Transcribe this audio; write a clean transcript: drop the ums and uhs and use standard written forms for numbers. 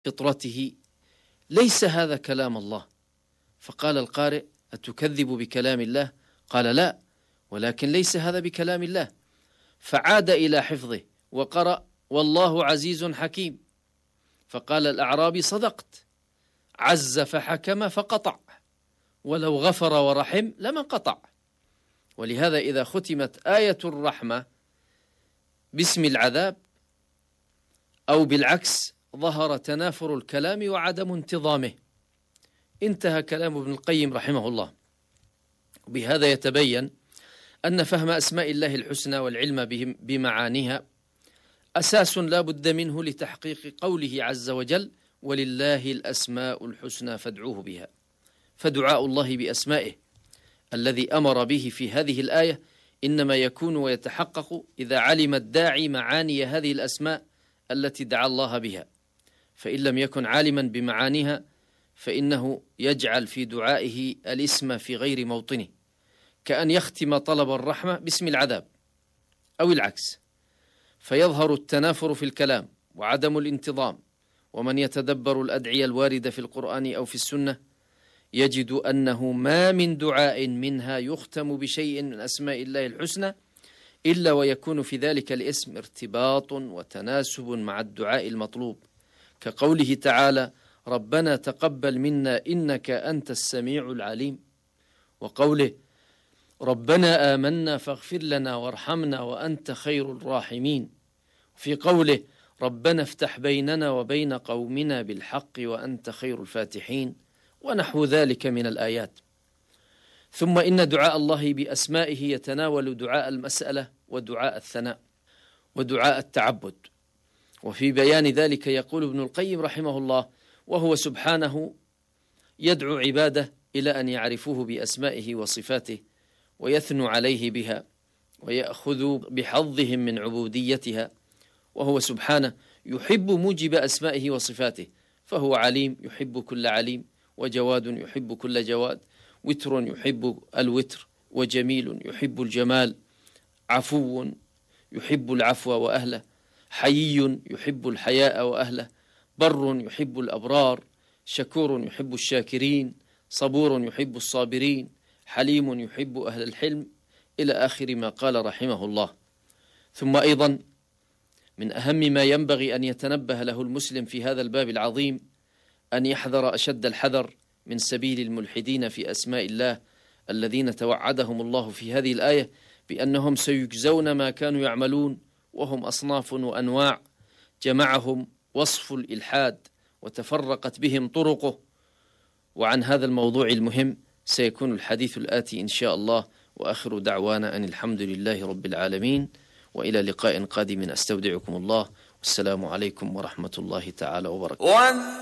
فطرته ليس هذا كلام الله. فقال القارئ: أتكذب بكلام الله؟ قال: لا، ولكن ليس هذا بكلام الله. فعاد إلى حفظه وقرأ: والله عزيز حكيم. فقال الأعرابي: صدقت، عز فحكم فقطع، ولو غفر ورحم لما انقطع. ولهذا إذا ختمت آية الرحمة باسم العذاب أو بالعكس ظهر تنافر الكلام وعدم انتظامه. انتهى كلام ابن القيم رحمه الله. وبهذا يتبين أن فهم أسماء الله الحسنى والعلم بمعانيها أساس لا بد منه لتحقيق قوله عز وجل: ولله الأسماء الحسنى فادعوه بها. فدعاء الله بأسمائه الذي أمر به في هذه الآية إنما يكون ويتحقق إذا علم الداعي معاني هذه الأسماء التي دعا الله بها. فإن لم يكن عالما بمعانيها فإنه يجعل في دعائه الاسم في غير موطنه، كأن يختم طلب الرحمة باسم العذاب أو العكس، فيظهر التنافر في الكلام وعدم الانتظام. ومن يتدبر الأدعية الواردة في القرآن أو في السنة يجد أنه ما من دعاء منها يختم بشيء من أسماء الله الحسنى إلا ويكون في ذلك الاسم ارتباط وتناسب مع الدعاء المطلوب، كقوله تعالى: ربنا تقبل منا إنك أنت السميع العليم، وقوله: ربنا آمنا فاغفر لنا وارحمنا وأنت خير الراحمين، في قوله: ربنا افتح بيننا وبين قومنا بالحق وأنت خير الفاتحين، ونحو ذلك من الآيات. ثم إن دعاء الله بأسمائه يتناول دعاء المسألة ودعاء الثناء ودعاء التعبد. وفي بيان ذلك يقول ابن القيم رحمه الله: وهو سبحانه يدعو عباده إلى أن يعرفوه بأسمائه وصفاته ويثنوا عليه بها ويأخذوا بحظهم من عبوديتها. وهو سبحانه يحب موجب أسمائه وصفاته، فهو عليم يحب كل عليم، وجواد يحب كل جواد، وتر يحب الوتر، وجميل يحب الجمال، عفو يحب العفو وأهله، حيي يحب الحياء وأهله، بر يحب الأبرار، شكور يحب الشاكرين، صبور يحب الصابرين، حليم يحب أهل الحلم، إلى آخر ما قال رحمه الله. ثم أيضا من أهم ما ينبغي أن يتنبه له المسلم في هذا الباب العظيم أن يحذر أشد الحذر من سبيل الملحدين في أسماء الله الذين توعدهم الله في هذه الآية بأنهم سيجزون ما كانوا يعملون، وهم أصناف وأنواع جمعهم وصف الإلحاد وتفرقت بهم طرقه. وعن هذا الموضوع المهم سيكون الحديث الآتي إن شاء الله، وآخر دعوانا أن الحمد لله رب العالمين، وإلى لقاء قادم أستودعكم الله، والسلام عليكم ورحمة الله تعالى وبركاته.